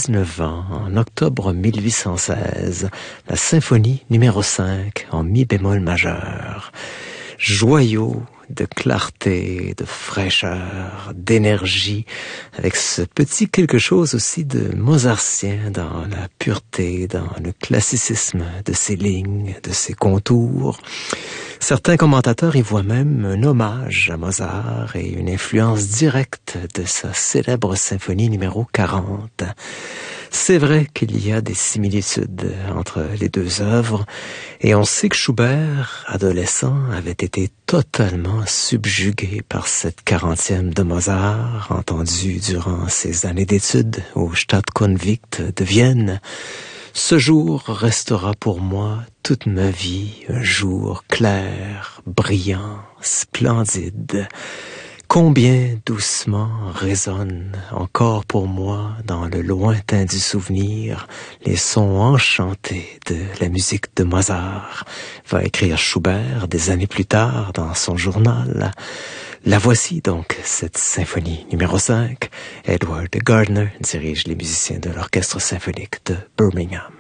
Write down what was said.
19 ans, en octobre 1816, la symphonie numéro 5 en mi bémol majeur. Joyau de clarté, de fraîcheur, d'énergie, avec ce petit quelque chose aussi de mozartien dans la pureté, dans le classicisme de ses lignes, de ses contours. Certains commentateurs y voient même un hommage à Mozart et une influence directe de sa célèbre symphonie numéro 40. C'est vrai qu'il y a des similitudes entre les deux œuvres, et on sait que Schubert, adolescent, avait été totalement subjugué par cette 40e de Mozart, entendue durant ses années d'études au Staatskonvikt de Vienne. Ce jour restera pour moi toute ma vie un jour clair, brillant, splendide. Combien doucement résonnent encore pour moi dans le lointain du souvenir les sons enchantés de la musique de Mozart, va écrire Schubert des années plus tard dans son journal. La voici donc, cette symphonie numéro 5. Edward Gardner dirige les musiciens de l'Orchestre symphonique de Birmingham.